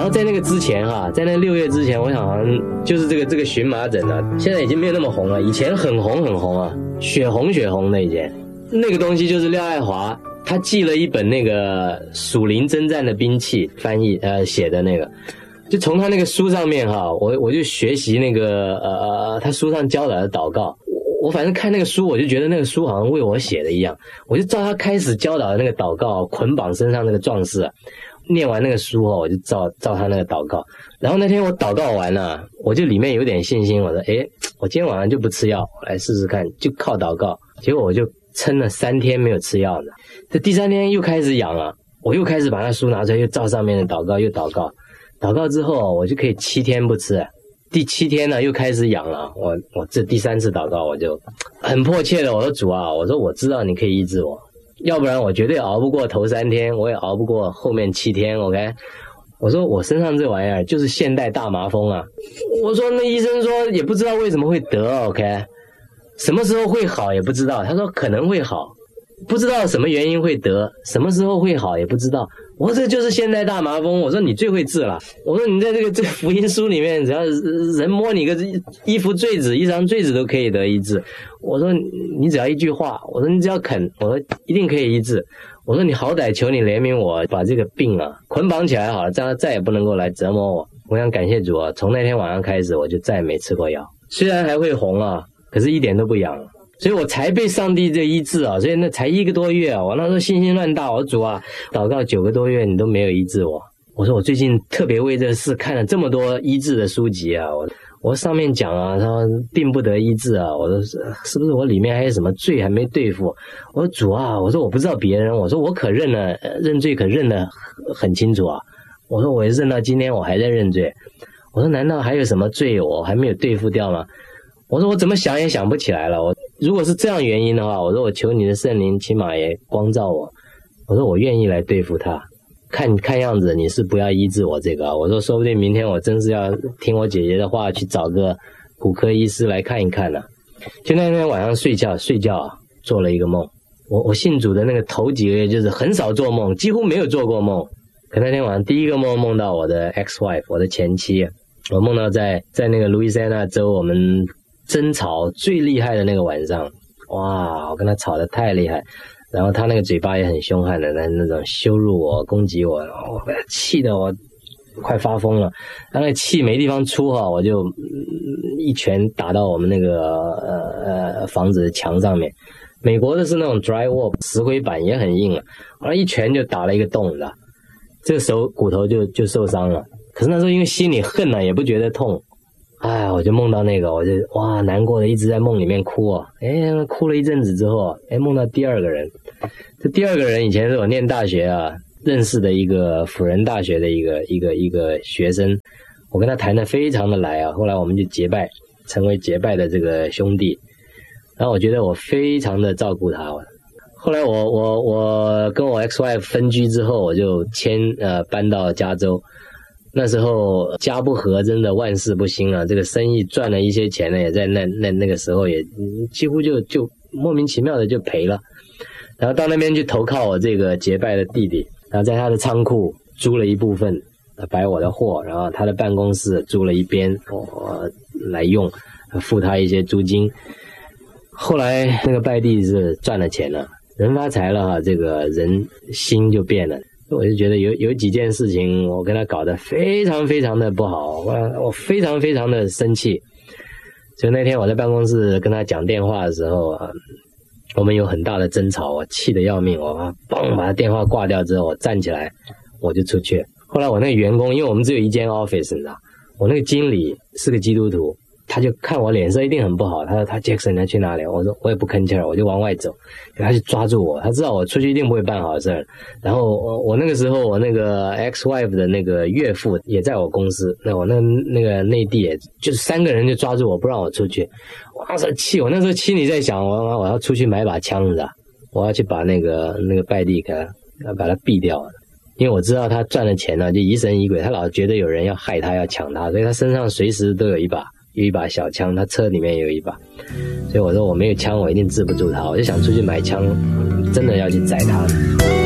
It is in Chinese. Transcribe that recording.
后在那个之前在那6月之前，我想好像就是这个荨麻疹啊，现在已经没有那么红了，以前很红啊，血红的以前。那个东西就是廖爱华他寄了一本那个蜀林征战的兵器翻译写的那个，就从他那个书上面我就学习那个他书上教导的祷告。我反正看那个书，我就觉得那个书好像为我写的一样，我就照他开始教导的那个祷告，捆绑身上那个壮士念完那个书我就照他那个祷告。然后那天我祷告完了，我就里面有点信心，我说我今天晚上就不吃药，我来试试看，就靠祷告。结果我就撑了3天没有吃药呢。这第3天又开始痒了，我又开始把那书拿出来，又照上面的祷告，又祷告之后我就可以7天不吃。第7天呢又开始痒了，我这第3次祷告我就很迫切的，我说主啊，我说我知道你可以医治我，要不然我绝对熬不过头3天，我也熬不过后面7天 OK。 我说我身上这玩意儿就是现代大麻风啊，我说那医生说也不知道为什么会得 OK， 什么时候会好也不知道，他说可能会好，不知道什么原因会得，什么时候会好也不知道。我说这就是现代大麻风，我说你最会治了，我说你在这个福音书里面，只要人摸你个衣服坠子一张坠子都可以得医治，我说你只要一句话，我说你只要肯，我说一定可以医治，我说你好歹求你怜悯我，把这个病捆绑起来好了，这样他再也不能够来折磨我。我想感谢主从那天晚上开始我就再也没吃过药，虽然还会红可是一点都不痒，所以我才被上帝这医治所以那才1个多月我那时候信心乱大，我说主祷告9个多月你都没有医治我。我说我最近特别为这事看了这么多医治的书籍我上面讲他说病不得医治我说是不是我里面还有什么罪还没对付？我说主我说我不知道别人，我说我可认罪可认得很清楚我说我认到今天我还在认罪，我说难道还有什么罪我还没有对付掉吗？我说我怎么想也想不起来了，如果是这样原因的话，我说我求你的圣灵起码也光照我，我说我愿意来对付他，看样子你是不要医治我这个我说说不定明天我真是要听我姐姐的话去找个骨科医师来看一看就那天晚上睡觉做了一个梦，我信主的那个头几个月就是很少做梦，几乎没有做过梦，可那天晚上第一个梦到我的 ex-wife 我的前妻，我梦到在那个路易斯安那州我们争吵最厉害的那个晚上，哇，我跟他吵得太厉害，然后他那个嘴巴也很凶悍的那种羞辱我攻击我，我被他气得我快发疯了，他那个气没地方出我就一拳打到我们那个房子的墙上面，美国的是那种 drywall 石灰板也很硬然后一拳就打了一个洞的，这个手骨头就受伤了，可是那时候因为心里恨也不觉得痛，我就梦到那个，我就哇难过的一直在梦里面哭哭了一阵子之后梦到第2个人，这第2个人以前是我念大学认识的一个辅仁大学的一个学生，我跟他谈得非常的来后来我们就结拜，成为结拜的这个兄弟，然后我觉得我非常的照顾他。后来我跟我 ex-wife 分居之后，我就搬到加州。那时候家不和，真的万事不兴这个生意赚了一些钱呢，也在那个时候也几乎就莫名其妙的就赔了。然后到那边去投靠我这个结拜的弟弟，然后在他的仓库租了一部分摆我的货，然后他的办公室租了一边来用，付他一些租金。后来那个拜弟是赚了钱了，人发财了这个人心就变了。我就觉得有几件事情我跟他搞得非常非常的不好，我非常非常的生气。所以那天我在办公室跟他讲电话的时候我们有很大的争吵，我气得要命，我砰把他电话挂掉之后，我站起来我就出去。后来我那个员工，因为我们只有一间 office 你知道，我那个经理是个基督徒，他就看我脸色一定很不好，他说他 Jackson 你要去哪里？我说我也不吭气儿，我就往外走，他就抓住我，他知道我出去一定不会办好事儿。然后我那个时候我那个 ex-wife 的那个岳父也在我公司，那我那个内地也就是3个人就抓住我不让我出去，我那时候气你在想我要出去买把枪的，我要去把那个拜弟把他毙掉，因为我知道他赚了钱就疑神疑鬼，他老觉得有人要害他要抢他，所以他身上随时都有一把小枪，他车里面也有一把，所以我说我没有枪我一定治不住他，我就想出去买枪，真的要去宰他。